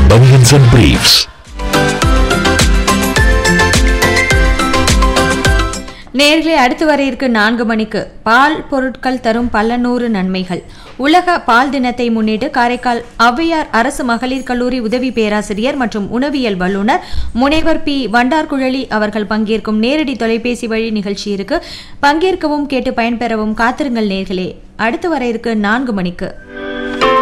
Bunions and Briefs. நேர்களே, அடுத்து வர இருக்கு 4 மணிக்கு பால் பொருட்கள் தரும் பல நூறு நன்மைகள். உலக பால் தினத்தை முன்னிட்டு காரைக்கால் ஔவையார் அரசு மகளிர் கல்லூரி உதவி பேராசிரியர் மற்றும் உணவியல் வல்லுநர் முனைவர் பி வண்டார்குழலி அவர்கள் பங்கேற்கும் நேரடி தொலைபேசி வழி நிகழ்ச்சி இருக்கு. பங்கேற்கவும் கேட்டு பயன்பெறவும் காத்திருங்கள் நேர்களே. அடுத்து வர இருக்கு 4 மணிக்கு